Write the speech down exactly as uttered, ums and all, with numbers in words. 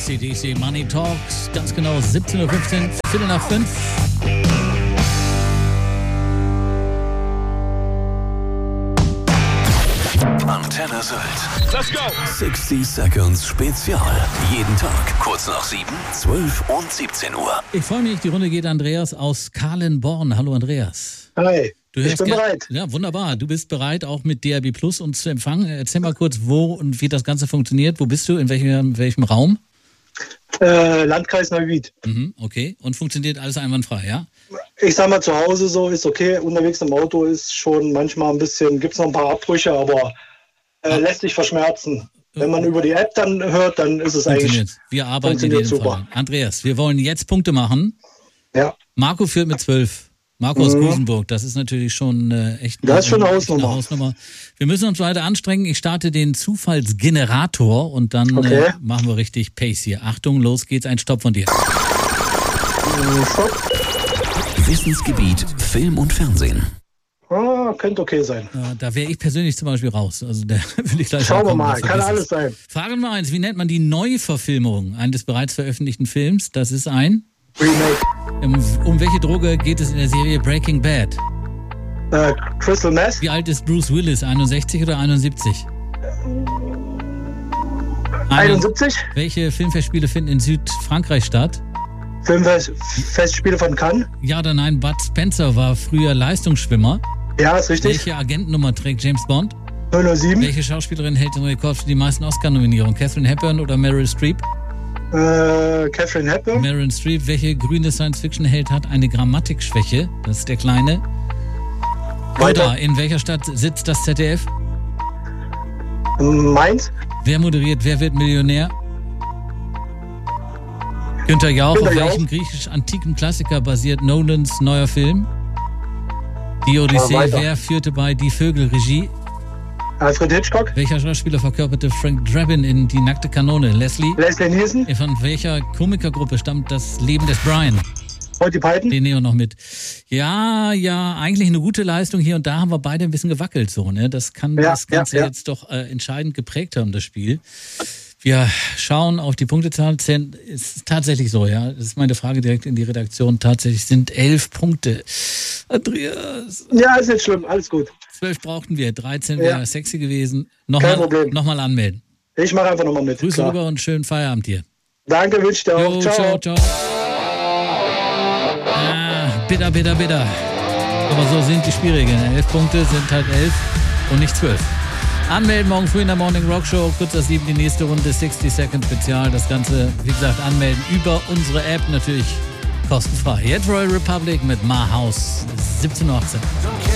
A C D C Money Talks, ganz genau siebzehn Uhr fünfzehn, Viertel nach fünf. Antenne Sylt. Let's go! sechzig Seconds Spezial. Jeden Tag kurz nach sieben, zwölf und siebzehn Uhr. Ich freue mich, die Runde geht Andreas aus Kahlenborn. Hallo Andreas. Hi, Du ich hörst bin ge- bereit. Ja, wunderbar. Du bist bereit, auch mit D A B Plus uns zu empfangen. Erzähl mal kurz, wo und wie das Ganze funktioniert. Wo bist du? In welchem, welchem Raum? Äh, Landkreis Neuwied. Mhm, okay. Und funktioniert alles einwandfrei, ja? Ich sag mal, zu Hause so ist okay. Unterwegs im Auto ist schon manchmal ein bisschen, gibt es noch ein paar Abbrüche, aber äh, lässt sich verschmerzen. Wenn man über die App dann hört, dann ist es eigentlich. Funktioniert. Wir arbeiten in funktioniert jedem super. Fall. Andreas, wir wollen jetzt Punkte machen. Ja, Marco führt mit zwölf. Marco aus Gusenburg, das ist natürlich schon äh, echt Das ist schon eine echt Hausnummer. Hausnummer. Wir müssen uns weiter anstrengen. Ich starte den Zufallsgenerator und dann Okay. äh, machen wir richtig Pace hier. Achtung, los geht's, ein Stopp von dir. äh, Stopp. Wissensgebiet Film und Fernsehen. Ah, könnte okay sein. Äh, da wäre ich persönlich zum Beispiel raus. Also da will ich gleich Schauen wir ankommen, mal, das kann vergiss alles es. sein. Frage Nummer eins, wie nennt man die Neuverfilmung eines bereits veröffentlichten Films? Das ist ein... Remake. Um, um welche Droge geht es in der Serie Breaking Bad? Äh, Crystal Meth. Wie alt ist Bruce Willis? einundsechzig oder einundsiebzig? Ein- einundsiebzig. Welche Filmfestspiele finden in Südfrankreich statt? Filmfestspiele von Cannes. Ja oder nein, Bud Spencer war früher Leistungsschwimmer. Ja, ist richtig. Welche Agentennummer trägt James Bond? null null sieben. Welche Schauspielerin hält den Rekord für die meisten Oscar-Nominierungen? Catherine Hepburn oder Meryl Streep? Äh, Catherine Hepburn. Meryl Streep. Welche grüne Science-Fiction-Held hat eine Grammatikschwäche? Das ist der Kleine. Weiter. Oder in welcher Stadt sitzt das Z D F? Mainz. Wer moderiert Wer wird Millionär? Günther Jauch. Günther Auf Jauch. welchem griechisch-antiken Klassiker basiert Nolans neuer Film? Die Odyssee. Ja, weiter. Wer führte bei Die Vögel Regie? Alfred Hitchcock. Welcher Schauspieler verkörperte Frank Drabin in Die nackte Kanone? Leslie. Leslie Nielsen. Von welcher Komikergruppe stammt das Leben des Brian? Monty Python. Den Neo noch mit. Ja, ja, eigentlich eine gute Leistung hier und da haben wir beide ein bisschen gewackelt so, ne? Das kann Ja, das Ganze ja, ja. jetzt doch äh, entscheidend geprägt haben, das Spiel. Wir schauen auf die Punktezahl. Zehn- Es ist tatsächlich so, ja. Das ist meine Frage direkt in die Redaktion. Tatsächlich sind elf Punkte. Andreas, Ja, ist nicht schlimm. Alles gut. zwölf brauchten wir, dreizehn wäre Ja. sexy gewesen. Kein Nochmal Problem. noch mal anmelden. Ich mache einfach nochmal mit. Grüße Klar. rüber und schönen Feierabend dir. Danke, wünsche ich dir auch. Jo, Ciao. ciao, ciao. Ah, bitter, bitter, bitter. Aber so sind die Spielregeln. Elf Punkte sind halt elf und nicht zwölf. Anmelden morgen früh in der Morning Rock Show. Kurz nach sieben die nächste Runde, sechzig Second Spezial. Das Ganze, wie gesagt, anmelden über unsere App. Natürlich kostenfrei. Jetzt Royal Republic mit Ma House, siebzehn Uhr achtzehn.